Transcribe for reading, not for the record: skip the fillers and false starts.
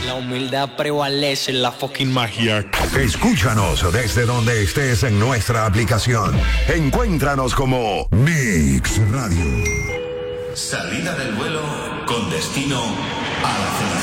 La humildad prevalece, la fucking magia. Escúchanos desde donde estés en nuestra aplicación. Encuéntranos como Mix Radio. Salida del vuelo con destino a la cena.